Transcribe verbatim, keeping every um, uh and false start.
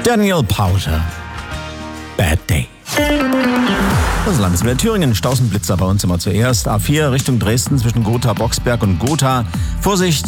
Daniel Powter. Bad Day. Das Landeswehr Thüringen, Stausenblitzer bei uns immer zuerst. A vier Richtung Dresden zwischen Gotha, Boxberg und Gotha. Vorsicht!